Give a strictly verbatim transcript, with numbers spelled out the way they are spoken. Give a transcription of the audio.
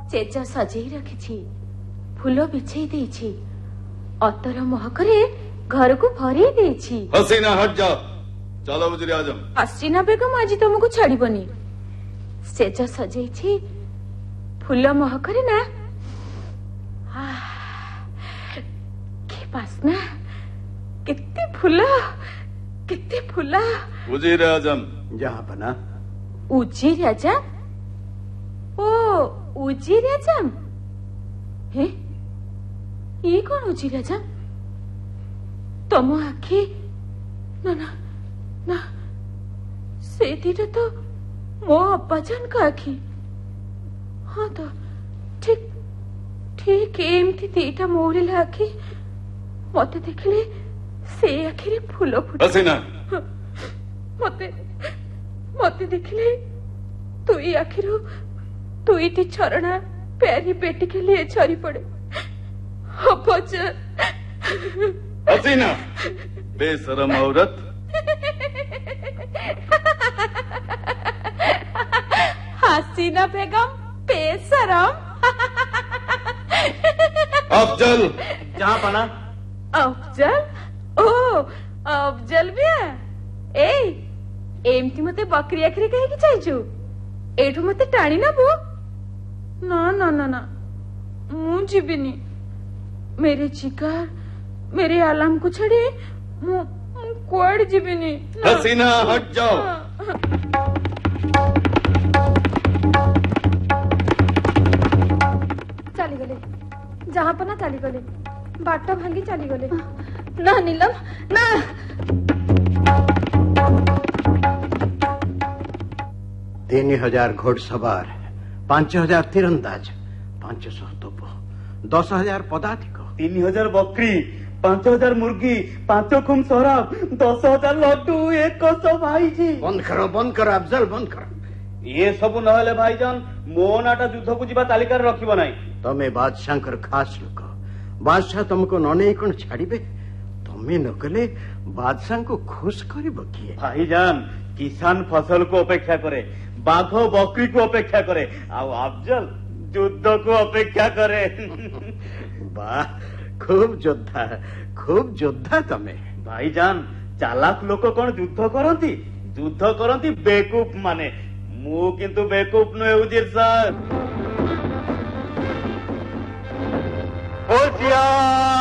चेजा सजेई रखी फूल बिछे देछि अतर महकरे घर को भरे देछि। हसीना हट जा चलो वजीर आजम। हसीना बेगम आज तुमको छाड़बनी चेजा सजेई फूल महकरे ना के बासना कितने फूल कितने फूल। वजीर आजम जहाँ बना उजीर आजम ओ उजीर आजम हे ये कौन उजीर आजम तम आखि ना ना ना से दीटा तो मो अब्बाजान का आखि। हाँ तो ठीक ठीक एमती दीटा मोड़िला आखि मते देखले से आखिरे फूल फुट। हसीना मते मते देखले तुई आखिरो तुईटी छरणा प्यारी बेटी के लिए झरी पड़े। हसीना बेशरम औरत। हसीना बेगम बेशरम। अफजल जहाँ बना अफजल ओ अफजल भी है ए एमती मते बकरी आखिरे कहीं की चाहिए एठू मते टाणी ना बो ना ना ना ना मु जीविनी मेरे जिगर मेरे आलम को छड़े मु कुआड़ जीविनी। हसीना हट जाओ। चली गले जहाँ पना चली गले बाट भांगी चली गले ना नीलम ना। तीन हजार घोड़सवार पांच हजार तीरंदाज पांच सौ तोप दस हजार पदातिक तीन हजार बकरी पांच हजार मुर्गी पांच खुम शराब दस हजार लड्डू एक सौ भाई जी। बंद करो बंद करो अफजल बंद करो। ये सब नहले भाईजान मो नाटा युद्ध को जीवा तालिका रखिब नाही। तमे बादशाह खास लोक बादशाह तुमको नने कौन छाड़े तमे न कले बादशाह को खुश कर भाईजान किसान फसल को अपेक्षा करे बाघ बकरी को अपेक्षा करे आउ अफजल युद्ध को अपेक्षा करे। वाह खूब योद्धा खूब योद्धा तमे भाईजान चालाक लोक कौन युद्ध करती युद्ध करती बेकूफ माने मु किंतु बेकूफ नुहे उजिर सर।